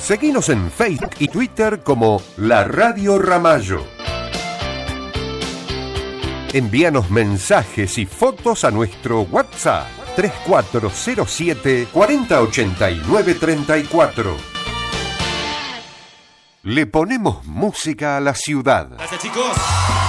Seguinos en Facebook y Twitter como La Radio Ramallo. Envíanos mensajes y fotos a nuestro WhatsApp 3407 4089 34. Le ponemos música a la ciudad. Gracias, chicos.